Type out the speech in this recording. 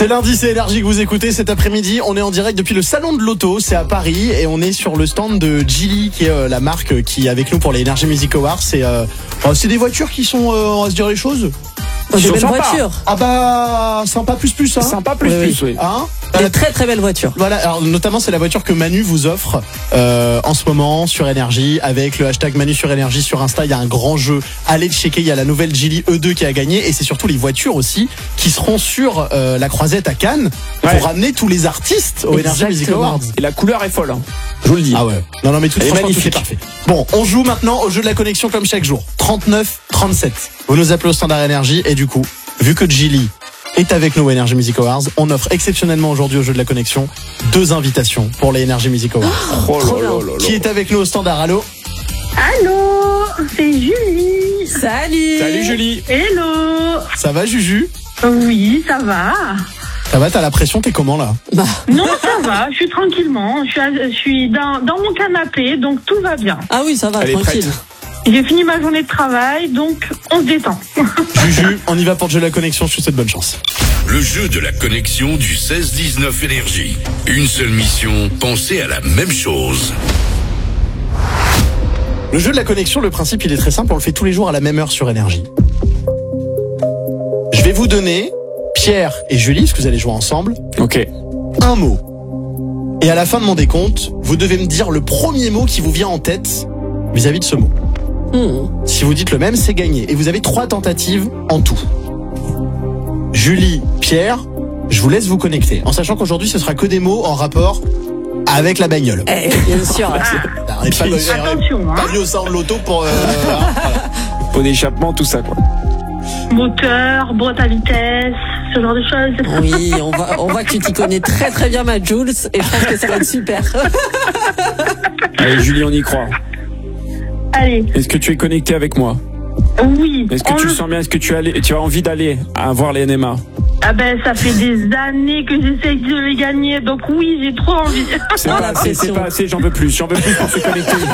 C'est lundi, c'est Énergie que vous écoutez cet après-midi. On est en direct depuis le salon de l'auto, c'est à Paris, et on est sur le stand de Geely, qui est la marque qui est avec nous pour les Energy Music Awards. C'est des voitures qui sont, on va se dire les choses. Des belles voitures. Ah bah, sympa plus, hein. Sympa plus, oui. Hein? Des très très belles voitures. Voilà, alors notamment c'est la voiture que Manu vous offre en ce moment sur Énergie, avec le hashtag Manu sur Énergie sur Insta. Il y a un grand jeu, allez le checker. Il y a la nouvelle Geely E2 qui a gagné, et c'est surtout les voitures aussi qui seront sur la croisette à Cannes pour ramener tous les artistes au Energy Music Awards. Et la couleur est folle, hein. Je vous le dis. Ah ouais. Non mais tout est parfait. Bon, on joue maintenant au jeu de la connexion comme chaque jour. 39-37. Vous nous appelez au standard Énergie, et du coup, vu que Geely est avec nous au Energy Music Awards, on offre exceptionnellement aujourd'hui au jeu de la connexion 2 invitations pour les Energy Music Awards. Qui est avec nous au standard? Allô? Allô, c'est Julie. Salut Julie. Hello. Ça va, Juju? Oui, ça va. Ça va, t'as la pression, t'es comment là? Non, ça va, je suis tranquillement. Je suis dans mon canapé, donc tout va bien. Ah oui, ça va, Elle tranquille. est prête. J'ai fini ma journée de travail, donc on se détend. Juju, on y va pour le jeu de la connexion, je te souhaite bonne chance. Le jeu de la connexion du 16-19 Énergie. Une seule mission, penser à la même chose. Le jeu de la connexion, le principe il est très simple, on le fait tous les jours à la même heure sur Énergie. Je vais vous donner, Pierre et Julie, parce que vous allez jouer ensemble, Ok. un mot. Et à la fin de mon décompte, vous devez me dire le premier mot qui vous vient en tête vis-à-vis de ce mot. Si vous dites le même, c'est gagné. Et vous avez 3 tentatives en tout. Julie, Pierre, je vous laisse vous connecter, en sachant qu'aujourd'hui ce sera que des mots en rapport avec la bagnole. Bien sûr. On n'est Attention, pas hein. venu au salon de l'auto pour... Pot d'échappement, tout ça, quoi. Moteur, boîte à vitesse, ce genre de choses. Oui, on voit que tu t'y connais très très bien, ma Jules, et je pense que ça va être super. Allez, Julie, on y croit. Allez, Est-ce que tu es connecté avec moi? oui. Est-ce que tu le sens bien? Est-ce que tu as envie d'aller à voir les NMA? Ah ben, ça fait des années que j'essaie de les gagner, donc oui, j'ai trop envie. C'est pas assez, j'en veux plus pour se connecter.